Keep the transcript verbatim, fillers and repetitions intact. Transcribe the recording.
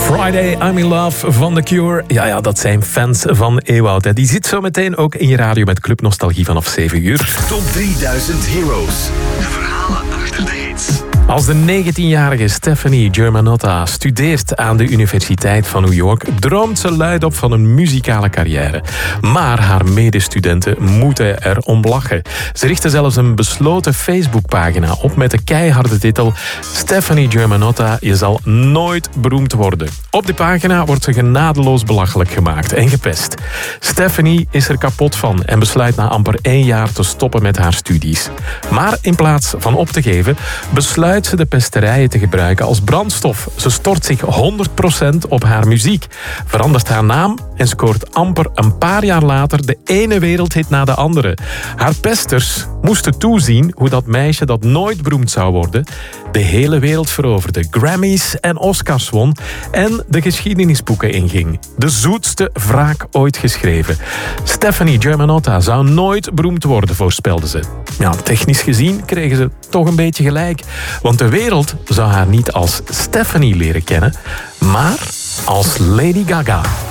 Friday, I'm in Love van The Cure. Ja, ja, dat zijn fans van Ewout. Hè. Die zit zo meteen ook in je radio met Club Nostalgie vanaf zeven uur. Top drieduizend Heroes. De verhalen achter de hits. Als de negentienjarige Stephanie Germanotta studeert aan de Universiteit van New York, droomt ze luidop van een muzikale carrière. Maar haar medestudenten moeten er om lachen. Ze richten zelfs een besloten Facebookpagina op met de keiharde titel Stephanie Germanotta, je zal nooit beroemd worden. Op die pagina wordt ze genadeloos belachelijk gemaakt en gepest. Stephanie is er kapot van en besluit na amper één jaar te stoppen met haar studies. Maar in plaats van op te geven, besluit ze de pesterijen te gebruiken als brandstof. Ze stort zich honderd procent op haar muziek, verandert haar naam en scoort amper een paar jaar later de ene wereldhit na de andere. Haar pesters moesten toezien hoe dat meisje dat nooit beroemd zou worden de hele wereld veroverde, Grammys en Oscars won en de geschiedenisboeken inging. De zoetste wraak ooit geschreven. Stephanie Germanotta zou nooit beroemd worden, voorspelden ze. Ja, technisch gezien kregen ze toch een beetje gelijk. Want de wereld zou haar niet als Stephanie leren kennen, maar als Lady Gaga.